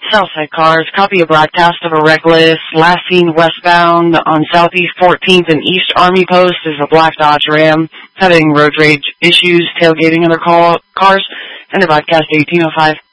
Southside cars, copy a broadcast of a reckless. Last seen westbound on Southeast 14th and East Army Post is a black Dodge Ram having road rage issues, tailgating other cars, and a broadcast 1805.